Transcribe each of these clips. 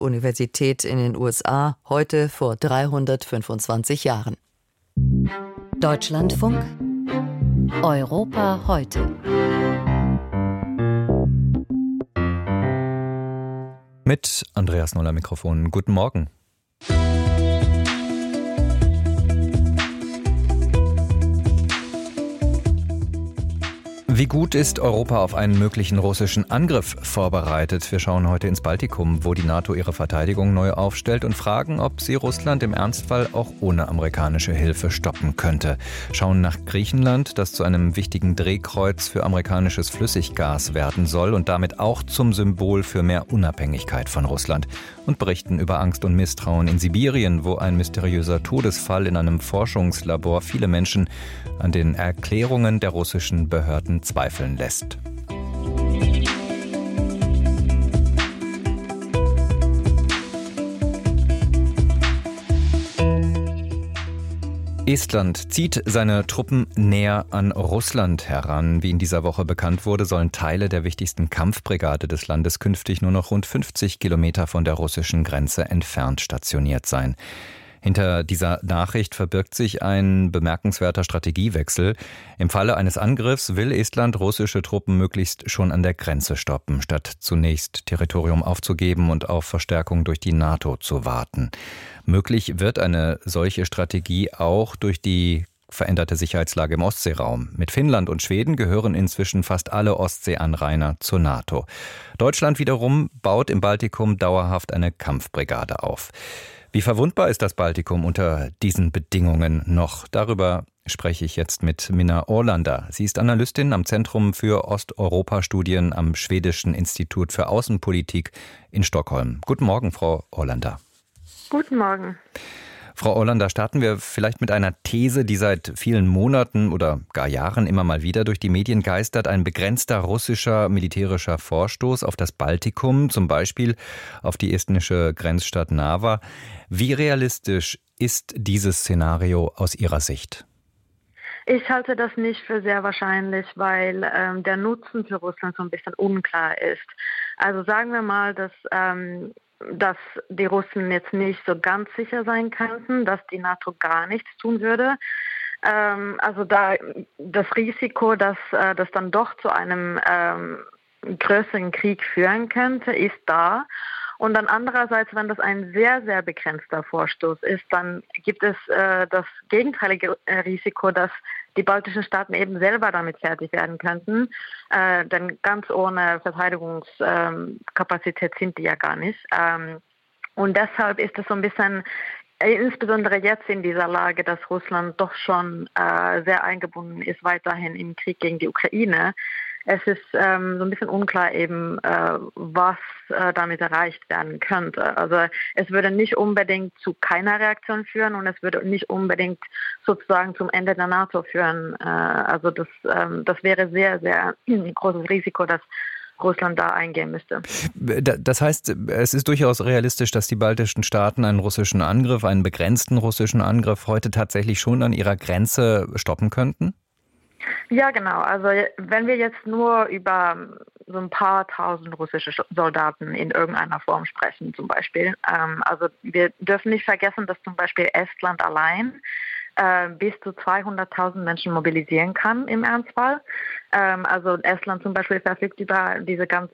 Universität in den USA, heute vor 325 Jahren. Deutschlandfunk Europa heute. Mit Andreas Noller Mikrofon. Guten Morgen. Wie gut ist Europa auf einen möglichen russischen Angriff vorbereitet? Wir schauen heute ins Baltikum, wo die NATO ihre Verteidigung neu aufstellt und fragen, ob sie Russland im Ernstfall auch ohne amerikanische Hilfe stoppen könnte. Schauen nach Griechenland, das zu einem wichtigen Drehkreuz für amerikanisches Flüssiggas werden soll und damit auch zum Symbol für mehr Unabhängigkeit von Russland. Und berichten über Angst und Misstrauen in Sibirien, wo ein mysteriöser Todesfall in einem Forschungslabor viele Menschen an den Erklärungen der russischen Behörden zweifeln lässt. Estland zieht seine Truppen näher an Russland heran. Wie in dieser Woche bekannt wurde, sollen Teile der wichtigsten Kampfbrigade des Landes künftig nur noch rund 50 Kilometer von der russischen Grenze entfernt stationiert sein. Hinter dieser Nachricht verbirgt sich ein bemerkenswerter Strategiewechsel. Im Falle eines Angriffs will Estland russische Truppen möglichst schon an der Grenze stoppen, statt zunächst Territorium aufzugeben und auf Verstärkung durch die NATO zu warten. Möglich wird eine solche Strategie auch durch die veränderte Sicherheitslage im Ostseeraum. Mit Finnland und Schweden gehören inzwischen fast alle Ostseeanrainer zur NATO. Deutschland wiederum baut im Baltikum dauerhaft eine Kampfbrigade auf. Wie verwundbar ist das Baltikum unter diesen Bedingungen noch? Darüber spreche ich jetzt mit Minna Orlander. Sie ist Analystin am Zentrum für Osteuropa-Studien am Schwedischen Institut für Außenpolitik in Stockholm. Guten Morgen, Frau Orlander. Guten Morgen. Frau Orlander, starten wir vielleicht mit einer These, die seit vielen Monaten oder gar Jahren immer mal wieder durch die Medien geistert. Ein begrenzter russischer militärischer Vorstoß auf das Baltikum, zum Beispiel auf die estnische Grenzstadt Narva. Wie realistisch ist dieses Szenario aus Ihrer Sicht? Ich halte das nicht für sehr wahrscheinlich, weil der Nutzen für Russland so ein bisschen unklar ist. Also sagen wir mal, dass die Russen jetzt nicht so ganz sicher sein könnten, dass die NATO gar nichts tun würde. Also da das Risiko, dass das dann doch zu einem größeren Krieg führen könnte, ist da. Und dann andererseits, wenn das ein sehr, sehr begrenzter Vorstoß ist, dann gibt es das gegenteilige Risiko, dass die baltischen Staaten eben selber damit fertig werden könnten. Denn ganz ohne Verteidigungskapazität sind die ja gar nicht. Und deshalb ist es so ein bisschen, insbesondere jetzt in dieser Lage, dass Russland doch schon sehr eingebunden ist weiterhin im Krieg gegen die Ukraine. Es ist so ein bisschen unklar eben, was damit erreicht werden könnte. Also es würde nicht unbedingt zu keiner Reaktion führen und es würde nicht unbedingt sozusagen zum Ende der NATO führen. Also das wäre sehr, sehr großes Risiko, dass Russland da eingehen müsste. Das heißt, es ist durchaus realistisch, dass die baltischen Staaten einen russischen Angriff, einen begrenzten russischen Angriff heute tatsächlich schon an ihrer Grenze stoppen könnten? Ja, genau. Also wenn wir jetzt nur über so ein paar tausend russische Soldaten in irgendeiner Form sprechen zum Beispiel. Also wir dürfen nicht vergessen, dass zum Beispiel Estland allein bis zu 200.000 Menschen mobilisieren kann im Ernstfall. Also Estland zum Beispiel verfügt über diese ganz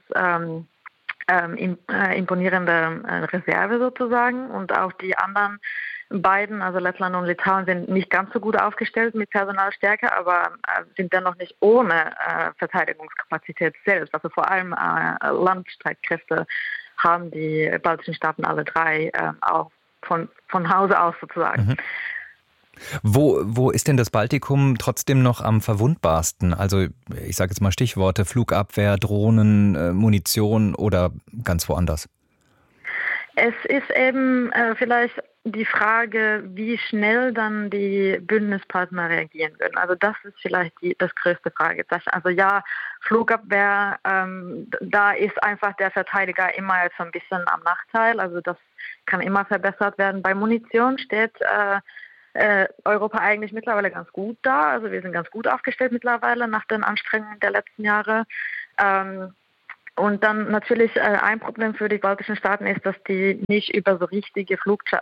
imponierende Reserve sozusagen und auch die anderen beiden, also Lettland und Litauen, sind nicht ganz so gut aufgestellt mit Personalstärke, aber sind dennoch nicht ohne Verteidigungskapazität selbst. Also vor allem Landstreitkräfte haben die baltischen Staaten alle drei auch von Hause aus sozusagen. Mhm. Wo ist denn das Baltikum trotzdem noch am verwundbarsten? Also ich sage jetzt mal Stichworte Flugabwehr, Drohnen, Munition oder ganz woanders? Es ist eben vielleicht die Frage, wie schnell dann die Bündnispartner reagieren würden. Also das ist vielleicht das größte Fragezeichen. Also ja, Flugabwehr, da ist einfach der Verteidiger immer jetzt so ein bisschen am Nachteil. Also das kann immer verbessert werden. Bei Munition steht Europa eigentlich mittlerweile ganz gut da. Also wir sind ganz gut aufgestellt mittlerweile nach den Anstrengungen der letzten Jahre. Und dann natürlich ein Problem für die baltischen Staaten ist, dass die nicht über so richtige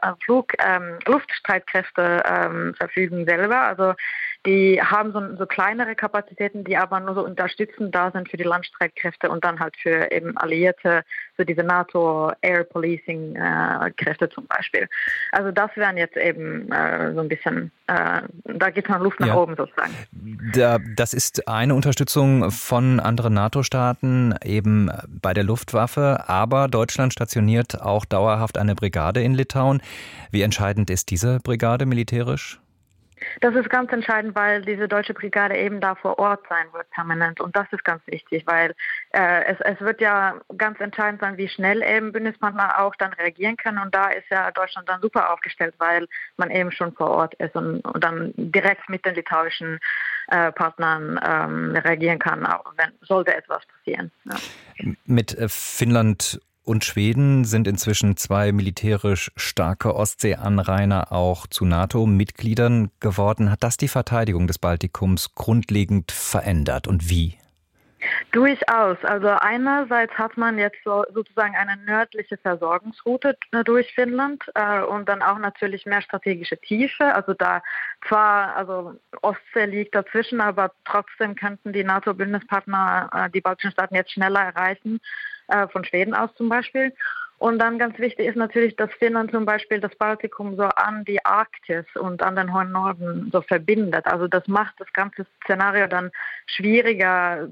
Luftstreitkräfte verfügen selber. Also die haben so kleinere Kapazitäten, die aber nur so unterstützend da sind für die Landstreitkräfte und dann halt für eben Alliierte, so diese NATO Air Policing Kräfte zum Beispiel. Also das wären jetzt eben so ein bisschen, da geht noch Luft nach oben sozusagen. Das ist eine Unterstützung von anderen NATO-Staaten eben bei der Luftwaffe, aber Deutschland stationiert auch dauerhaft eine Brigade in Litauen. Wie entscheidend ist diese Brigade militärisch? Das ist ganz entscheidend, weil diese deutsche Brigade eben da vor Ort sein wird, permanent. Und das ist ganz wichtig, weil es wird ja ganz entscheidend sein, wie schnell eben Bündnispartner auch dann reagieren können. Und da ist ja Deutschland dann super aufgestellt, weil man eben schon vor Ort ist und dann direkt mit den litauischen Partnern reagieren kann, auch sollte etwas passieren. Ja. Mit Finnland und Schweden sind inzwischen zwei militärisch starke Ostseeanrainer auch zu NATO-Mitgliedern geworden. Hat das die Verteidigung des Baltikums grundlegend verändert und wie? Durchaus. Also einerseits hat man jetzt sozusagen eine nördliche Versorgungsroute durch Finnland und dann auch natürlich mehr strategische Tiefe. Also da zwar, also Ostsee liegt dazwischen, aber trotzdem könnten die NATO-Bündnispartner die baltischen Staaten jetzt schneller erreichen, von Schweden aus zum Beispiel. Und dann ganz wichtig ist natürlich, dass Finnland zum Beispiel das Baltikum so an die Arktis und an den hohen Norden so verbindet. Also das macht das ganze Szenario dann schwieriger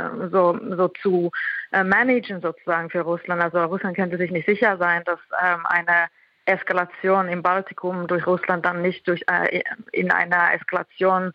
zu managen sozusagen für Russland. Also Russland könnte sich nicht sicher sein, dass eine Eskalation im Baltikum durch Russland dann nicht in einer Eskalation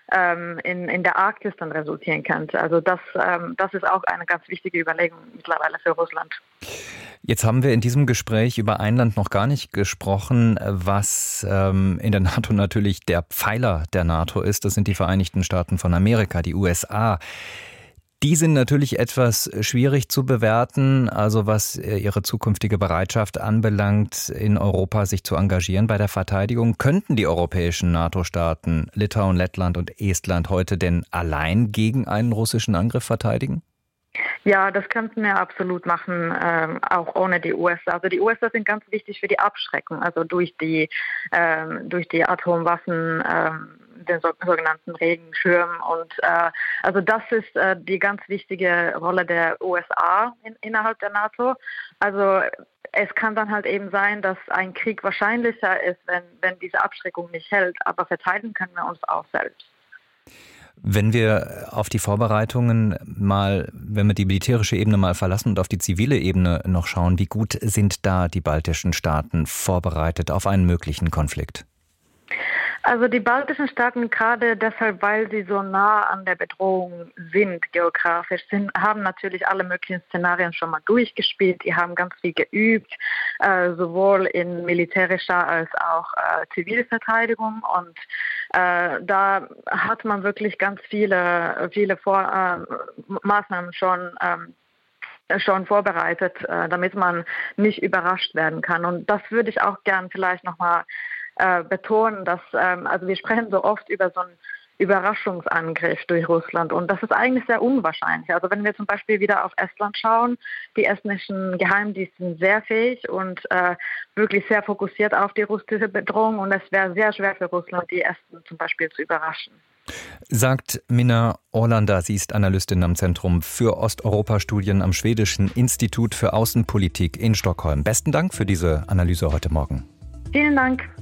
in der Arktis dann resultieren könnte. Also das ist auch eine ganz wichtige Überlegung mittlerweile für Russland. Jetzt haben wir in diesem Gespräch über ein Land noch gar nicht gesprochen, was in der NATO natürlich der Pfeiler der NATO ist. Das sind die Vereinigten Staaten von Amerika, die USA. Die sind natürlich etwas schwierig zu bewerten, also was ihre zukünftige Bereitschaft anbelangt, in Europa sich zu engagieren bei der Verteidigung. Könnten die europäischen NATO-Staaten Litauen, Lettland und Estland heute denn allein gegen einen russischen Angriff verteidigen? Ja, das könnten wir absolut machen, auch ohne die USA. Also die USA sind ganz wichtig für die Abschreckung, also durch die Atomwaffen, den sogenannten Regenschirm. Und also das ist die ganz wichtige Rolle der USA innerhalb der NATO. Also es kann dann halt eben sein, dass ein Krieg wahrscheinlicher ist, wenn diese Abschreckung nicht hält. Aber verteidigen können wir uns auch selbst. Wenn wir auf die Vorbereitungen wenn wir die militärische Ebene mal verlassen und auf die zivile Ebene noch schauen, wie gut sind da die baltischen Staaten vorbereitet auf einen möglichen Konflikt? Also die baltischen Staaten, gerade deshalb, weil sie so nah an der Bedrohung sind, geografisch, haben natürlich alle möglichen Szenarien schon mal durchgespielt. Die haben ganz viel geübt, sowohl in militärischer als auch Zivilverteidigung. Und da hat man wirklich ganz viele Maßnahmen schon vorbereitet, damit man nicht überrascht werden kann. Und das würde ich auch gern vielleicht nochmal betonen, dass also wir sprechen so oft über so einen Überraschungsangriff durch Russland und das ist eigentlich sehr unwahrscheinlich. Also wenn wir zum Beispiel wieder auf Estland schauen, die estnischen Geheimdienste sind sehr fähig und wirklich sehr fokussiert auf die russische Bedrohung und es wäre sehr schwer für Russland, die Esten zum Beispiel zu überraschen. Sagt Minna Orlander, sie ist Analystin am Zentrum für Osteuropa-Studien am Schwedischen Institut für Außenpolitik in Stockholm. Besten Dank für diese Analyse heute Morgen. Vielen Dank.